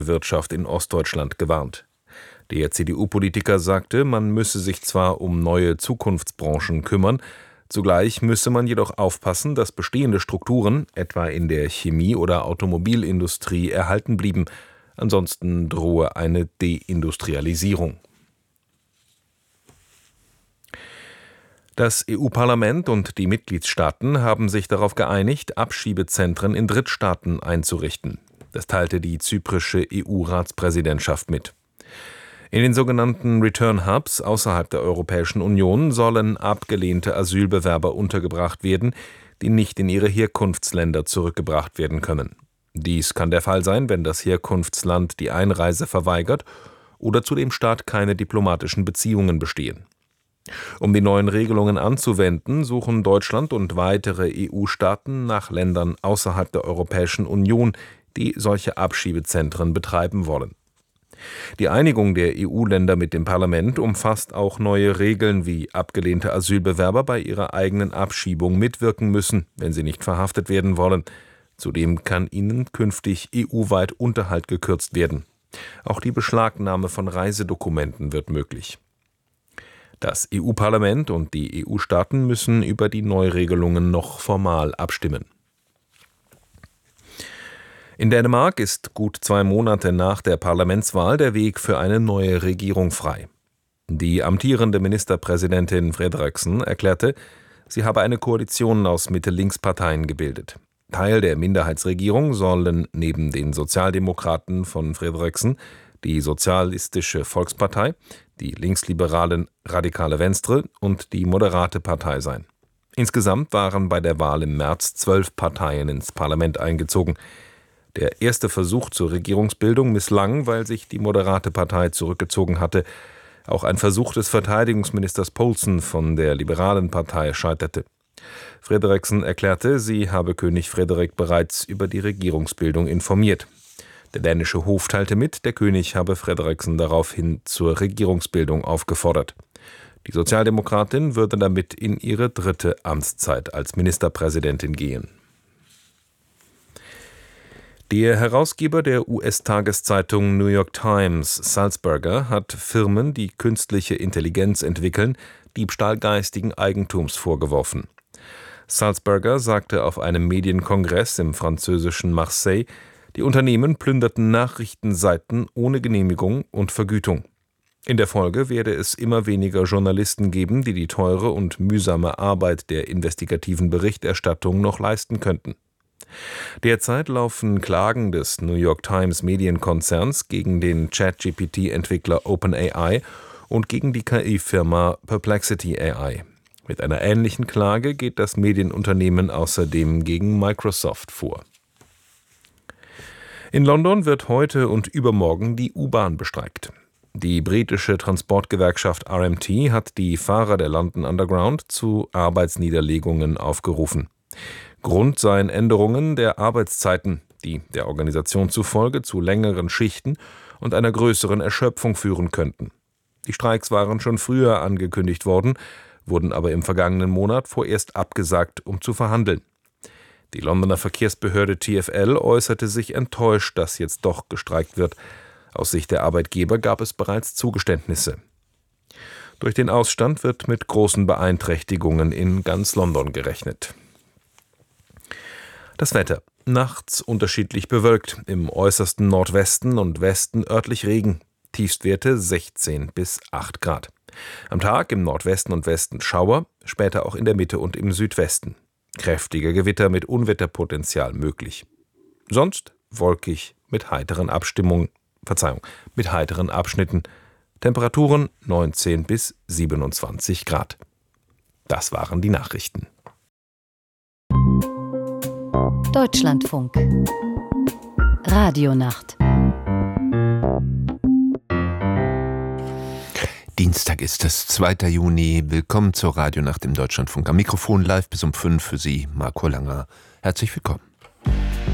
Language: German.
Wirtschaft in Ostdeutschland gewarnt. Der CDU-Politiker sagte, man müsse sich zwar um neue Zukunftsbranchen kümmern, zugleich müsse man jedoch aufpassen, dass bestehende Strukturen, etwa in der Chemie- oder Automobilindustrie, erhalten blieben. Ansonsten drohe eine Deindustrialisierung. Das EU-Parlament und die Mitgliedstaaten haben sich darauf geeinigt, Abschiebezentren in Drittstaaten einzurichten. Das teilte die zyprische EU-Ratspräsidentschaft mit. In den sogenannten Return Hubs außerhalb der Europäischen Union sollen abgelehnte Asylbewerber untergebracht werden, die nicht in ihre Herkunftsländer zurückgebracht werden können. Dies kann der Fall sein, wenn das Herkunftsland die Einreise verweigert oder zu dem Staat keine diplomatischen Beziehungen bestehen. Um die neuen Regelungen anzuwenden, suchen Deutschland und weitere EU-Staaten nach Ländern außerhalb der Europäischen Union, die solche Abschiebezentren betreiben wollen. Die Einigung der EU-Länder mit dem Parlament umfasst auch neue Regeln, wie abgelehnte Asylbewerber bei ihrer eigenen Abschiebung mitwirken müssen, wenn sie nicht verhaftet werden wollen. Zudem kann ihnen künftig EU-weit Unterhalt gekürzt werden. Auch die Beschlagnahme von Reisedokumenten wird möglich. Das EU-Parlament und die EU-Staaten müssen über die Neuregelungen noch formal abstimmen. In Dänemark ist gut 2 Monate nach der Parlamentswahl der Weg für eine neue Regierung frei. Die amtierende Ministerpräsidentin Frederiksen erklärte, sie habe eine Koalition aus Mitte-Links-Parteien gebildet. Teil der Minderheitsregierung sollen neben den Sozialdemokraten von Frederiksen die Sozialistische Volkspartei, die linksliberalen Radikale Venstre und die Moderate Partei sein. Insgesamt waren bei der Wahl im März 12 Parteien ins Parlament eingezogen. Der erste Versuch zur Regierungsbildung misslang, weil sich die Moderate Partei zurückgezogen hatte. Auch ein Versuch des Verteidigungsministers Poulsen von der Liberalen Partei scheiterte. Frederiksen erklärte, sie habe König Frederik bereits über die Regierungsbildung informiert. Der dänische Hof teilte mit, der König habe Frederiksen daraufhin zur Regierungsbildung aufgefordert. Die Sozialdemokratin würde damit in ihre 3. Amtszeit als Ministerpräsidentin gehen. Der Herausgeber der US-Tageszeitung New York Times, Sulzberger, hat Firmen, die künstliche Intelligenz entwickeln, Diebstahl geistigen Eigentums vorgeworfen. Sulzberger sagte auf einem Medienkongress im französischen Marseille, die Unternehmen plünderten Nachrichtenseiten ohne Genehmigung und Vergütung. In der Folge werde es immer weniger Journalisten geben, die die teure und mühsame Arbeit der investigativen Berichterstattung noch leisten könnten. Derzeit laufen Klagen des New York Times Medienkonzerns gegen den ChatGPT-Entwickler OpenAI und gegen die KI-Firma Perplexity AI. Mit einer ähnlichen Klage geht das Medienunternehmen außerdem gegen Microsoft vor. In London wird heute und übermorgen die U-Bahn bestreikt. Die britische Transportgewerkschaft RMT hat die Fahrer der London Underground zu Arbeitsniederlegungen aufgerufen. Grund seien Änderungen der Arbeitszeiten, die der Organisation zufolge zu längeren Schichten und einer größeren Erschöpfung führen könnten. Die Streiks waren schon früher angekündigt worden, wurden aber im vergangenen Monat vorerst abgesagt, um zu verhandeln. Die Londoner Verkehrsbehörde TfL äußerte sich enttäuscht, dass jetzt doch gestreikt wird. Aus Sicht der Arbeitgeber gab es bereits Zugeständnisse. Durch den Ausstand wird mit großen Beeinträchtigungen in ganz London gerechnet. Das Wetter. Nachts unterschiedlich bewölkt, im äußersten Nordwesten und Westen örtlich Regen. Tiefstwerte 16 bis 8 Grad. Am Tag im Nordwesten und Westen Schauer, später auch in der Mitte und im Südwesten. Kräftige Gewitter mit Unwetterpotenzial möglich. Sonst wolkig mit heiteren Abschnitten. Temperaturen 19 bis 27 Grad. Das waren die Nachrichten. Deutschlandfunk. Radionacht. Dienstag ist es, 2. Juni. Willkommen zur Radionacht im Deutschlandfunk. Am Mikrofon live bis um 5 für Sie, Marco Langer. Herzlich willkommen.